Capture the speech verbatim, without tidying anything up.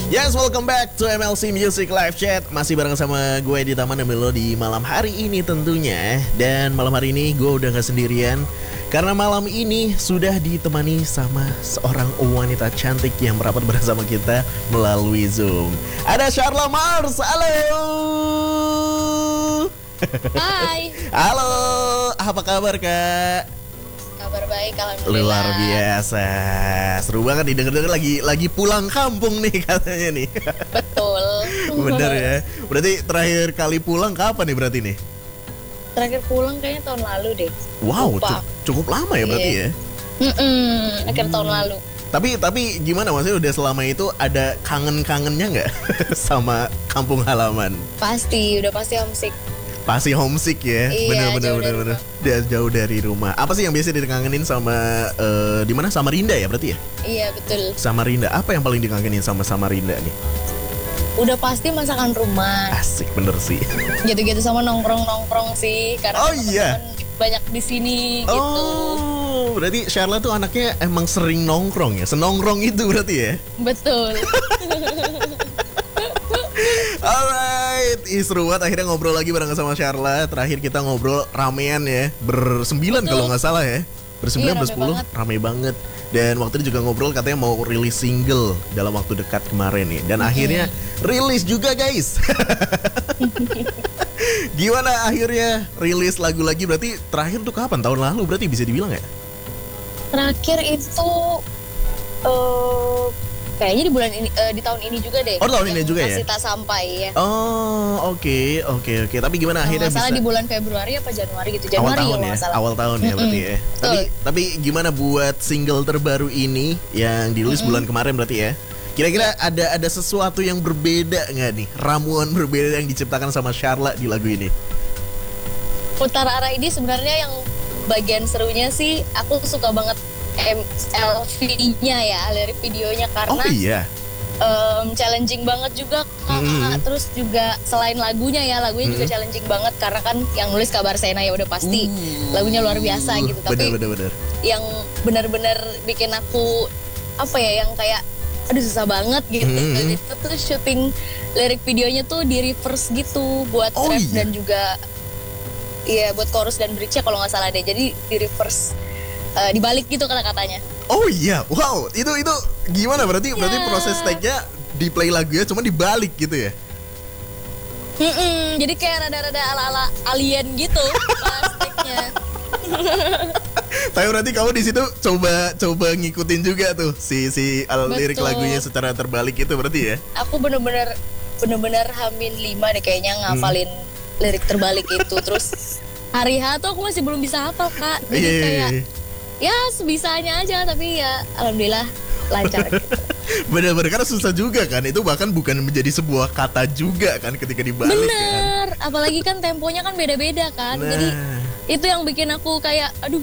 Yes, welcome back to M L C Music Live Chat. Masih bareng sama gue di Taman Melo di malam hari ini tentunya. Dan malam hari ini gue udah gak sendirian, karena malam ini sudah ditemani sama seorang wanita cantik yang merapat bersama kita melalui Zoom. Ada Sharla Mars, halo. Hai. Halo, apa kabar Kak? Kabar baik, alhamdulillah. Luar biasa. Seru banget nih, denger-denger lagi lagi pulang kampung nih katanya nih. Betul. Bener ya. Berarti terakhir kali pulang kapan nih berarti nih? Terakhir pulang kayaknya tahun lalu deh. Wow, Lupa. cu- cukup lama ya berarti Iya. ya. Mm-mm, akhir tahun lalu. Tapi tapi gimana, maksudnya udah selama itu ada kangen-kangennya nggak sama kampung halaman? Pasti, udah pasti homesick. Pasti homesick ya. Iya, Bener bener jauh bener dari bener. Dia jauh dari rumah. Apa sih yang biasa dikangenin sama eh, di mana? Samarinda ya berarti ya? Iya betul. Samarinda. Apa yang paling dikangenin sama Samarinda nih? Udah pasti masakan rumah. Asik bener sih. Gitu-gitu sama nongkrong-nongkrong sih. Karena Oh, iya. teman-teman banyak di sini gitu. Oh, berarti Sharla tuh anaknya emang sering nongkrong ya? Senongkrong itu berarti ya? Betul. Alright, ih seru banget akhirnya ngobrol lagi bareng sama Sharla. Terakhir kita ngobrol ramean ya, bersembilan Betul. kalau nggak salah ya. Bersembilan, Iya, rame bersepuluh, banget. rame banget. Dan waktu itu juga ngobrol katanya mau rilis single dalam waktu dekat kemarin nih. Dan akhirnya rilis juga guys. Gimana akhirnya rilis lagu lagi? Berarti terakhir tuh kapan? Tahun lalu berarti bisa dibilang ya? Terakhir itu eh kayaknya di bulan ini, eh, di tahun ini juga deh. Oh, tahun ini Yang juga ya? Masih tak sampai ya. Oh oke oke oke. Tapi gimana Kalau akhirnya nggak salah bisa? di bulan Februari apa Januari gitu. Awal Januari tahun kalau ya, nggak salah. awal tahun ya berarti ya. Betul. Tapi tapi gimana buat single terbaru ini yang dirilis bulan kemarin berarti ya? Kira-kira ada ada sesuatu yang berbeda nggak nih? Ramuan berbeda yang diciptakan sama Sharla di lagu ini? Putar arah ini sebenarnya yang bagian serunya sih aku suka banget M L V-nya ya, lirik videonya karena Oh iya. em, challenging banget juga Kak. Mm. Terus juga selain lagunya ya, lagunya juga challenging banget karena kan yang nulis Kabar Sena ya udah pasti Uh. lagunya luar biasa gitu. Tapi Bener bener bener. yang benar-benar bikin aku apa ya, yang kayak aduh susah banget gitu. Hmm. Itu tuh syuting lirik videonya tuh di reverse gitu buat Oh, rap iya? dan juga iya buat chorus dan bridge-nya kalau nggak salah deh. Jadi di reverse, eh, dibalik gitu kata-katanya. Oh iya, wow, itu itu gimana berarti? Berarti Ya. proses tag-nya di play lagunya cuma dibalik gitu ya? Mm-mm, jadi kayak rada-rada ala-ala alien gitu pas tag-nya. Tapi berarti kamu di situ coba coba ngikutin juga tuh si si al- lirik Betul. lagunya secara terbalik itu berarti ya? Aku bener-bener bener-bener hamin lima deh kayaknya ngafalin lirik terbalik itu. Terus hari H tuh aku masih belum bisa hafal Kak. Jadi Iya, iya, kayak iya. ya sebisanya aja, tapi ya alhamdulillah lancar gitu. Bener-bener karena susah juga kan. Itu bahkan bukan menjadi sebuah kata juga kan ketika dibalik kan. Bener, apalagi kan temponya kan beda-beda kan. Jadi Nah. itu yang bikin aku kayak aduh